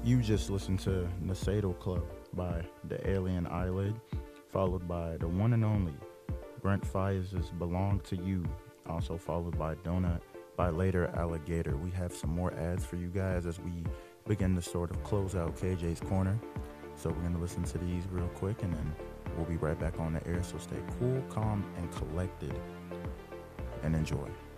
You just listened to Nasado Club by The Alien Eyelid, followed by the one and only Brent Fayez's Belong to You, also followed by Donut by Later Alligator. We have some more ads for you guys as we begin to sort of close out KJ's Corner. So we're going to listen to these real quick and then we'll be right back on the air. So stay cool, calm, and collected and enjoy.